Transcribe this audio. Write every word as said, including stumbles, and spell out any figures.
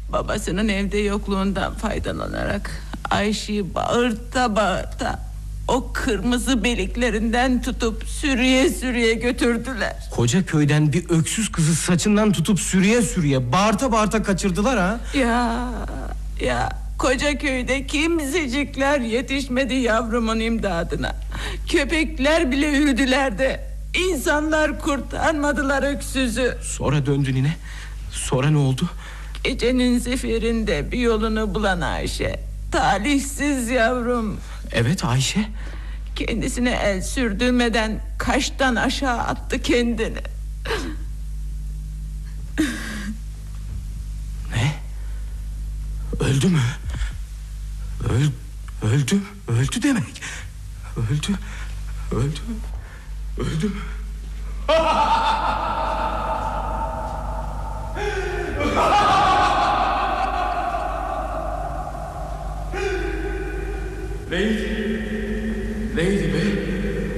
Babasının evde yokluğundan faydalanarak Ayşe'yi bağırta bağırta o kırmızı beliklerinden tutup sürüye sürüye götürdüler. Koca köyden bir öksüz kızı saçından tutup sürüye sürüye bağırta bağırta kaçırdılar ha. Ya ya koca köyde kimsecikler yetişmedi yavrumun imdadına. Köpekler bile üldüler de insanlar kurtarmadılar öksüzü. Sonra döndü nine. Sonra ne oldu? Gecenin zifirinde bir yolunu bulan Ayşe, talihsiz yavrum. Evet, Ayşe. Kendisine el sürdürmeden kaştan aşağı attı kendini. Ne? Öldü mü? Öl, öldü, öldü demek. Öldü, öldü, öldü mü? Neydi? Neydi be?